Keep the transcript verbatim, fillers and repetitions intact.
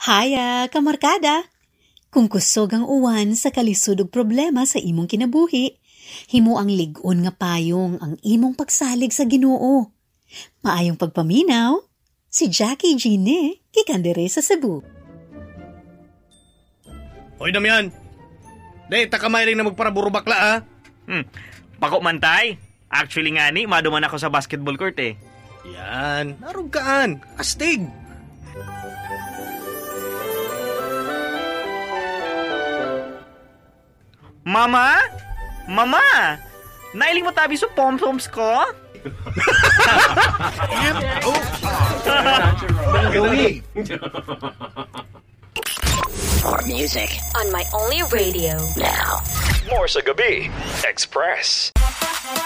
Haya, kamarkada! Kung kusog ang uwan sa kalisod ug problema sa imong kinabuhi, himo ang lig-on nga payong ang imong pagsalig sa Ginoo. Maayong pagpaminaw, si Jackie Gine, kikandere sa Cebu. Hoy, Damian! Day, takamay na magparaburo bakla, ha? Hmm, pako man tay. Actually nga ni, maduman ako sa basketball court eh. Yan, narugaan, astig! Mama? Mama? Nailing mo tabi sa pom-poms ko? More music on my only radio now. More sa Gabi Express.